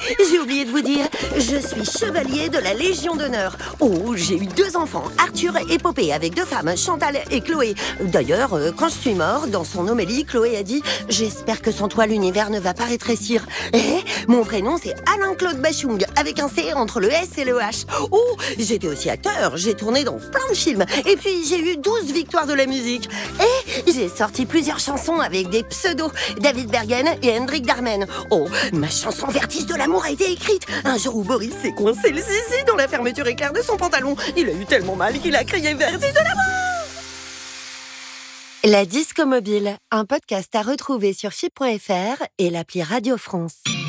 j'ai oublié de vous dire, je suis chevalier de la Légion d'honneur. Oh, j'ai eu 2 enfants, Arthur et Popée, avec 2 femmes, Chantal et Chloé. D'ailleurs, quand je suis mort, dans son homélie, Chloé a dit « J'espère que sans toi, l'univers ne va pas rétrécir. » Et mon vrai nom, c'est Alain-Claude Bachung, avec un C entre le S et le H. Oh, j'étais aussi acteur, j'ai tourné dans plein de films. Et puis, j'ai eu 12 victoires de la musique. Et j'ai sorti plusieurs chansons avec des pseudos, David Bergen et Hendrik Darmen. Oh, ma chanson Vertige de l'amour a été écrite un jour où Boris s'est coincé le zizi dans la fermeture éclair de son pantalon. Il a eu tellement mal qu'il a crié Vertige de l'amour. La Disco Mobile, un podcast à retrouver sur FIP.fr et l'appli Radio France.